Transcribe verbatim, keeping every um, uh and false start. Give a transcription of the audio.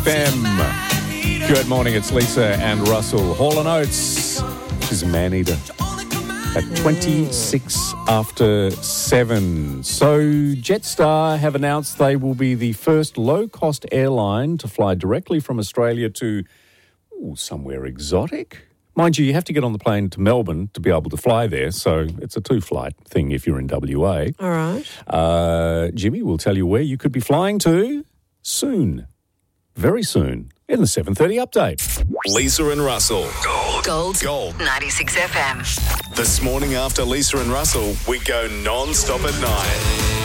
F M. Good morning, it's Lisa and Russell. Hall and Oates is Maneater at twenty-six after seven. So Jetstar have announced they will be the first low-cost airline to fly directly from Australia to ooh, somewhere exotic. Mind you, you have to get on the plane to Melbourne to be able to fly there, so it's a two-flight thing if you're in W A. All right. Uh, Jimmy will tell you where you could be flying to soon, very soon, in the seven thirty update. Lisa and Russell. Gold. Gold. Gold. ninety-six F M. This morning after Lisa and Russell, we go non-stop at nine.